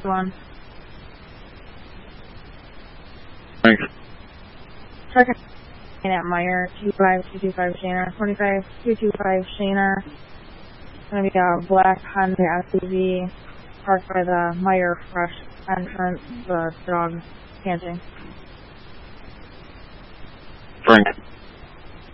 1. Thanks. Truck at Meyer, 25225 Shana, 25225 Shana. Gonna be a black Honda SUV parked by the Meyer Fresh entrance, the dog panting. Frank.